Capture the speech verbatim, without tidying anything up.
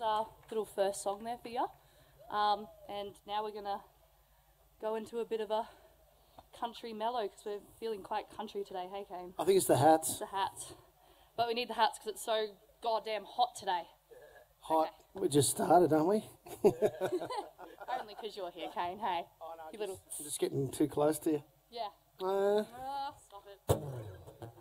our little first song there for you. Um, and now we're going to go into a bit of a country mellow because we're feeling quite country today, hey Kane? I think it's the hats. It's the hats. But we need the hats because it's so goddamn hot today. Hot. Okay. We just started, aren't we? Only because you're here, Kane, hey? Oh, no, you just, little... I'm just getting too close to you. Yeah. Uh, Oh, stop it.